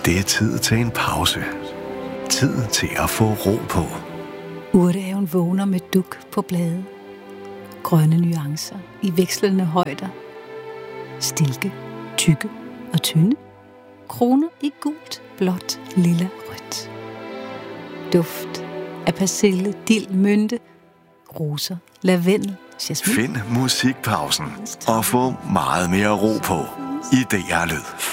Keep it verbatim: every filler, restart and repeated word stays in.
Det er tid til en pause. Tid til at få ro på. Urtehaven vågner med duk på blade. Grønne nuancer i vekslende højder. Stilke, tykke og tynde. Kroner i gult, blåt, lilla, rødt. Duft af persille, dild, mynte, roser, lavendel, jasmin. Find musikpausen og få meget mere ro på i D R Lyd.